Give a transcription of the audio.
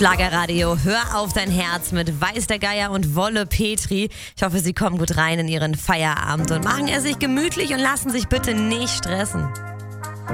Schlagerradio, hör auf dein Herz mit Weiß der Geier und Wolle Petri. Ich hoffe, sie kommen gut rein in ihren Feierabend und machen es sich gemütlich und lassen sich bitte nicht stressen.